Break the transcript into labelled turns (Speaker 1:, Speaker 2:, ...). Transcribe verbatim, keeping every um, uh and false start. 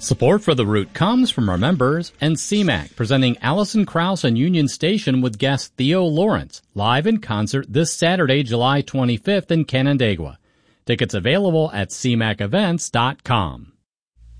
Speaker 1: Support for The Root comes from our members and C MAC, presenting Alison Krauss and Union Station with guest Theo Lawrence, live in concert this Saturday, July twenty-fifth in Canandaigua. Tickets available at c mac events dot com.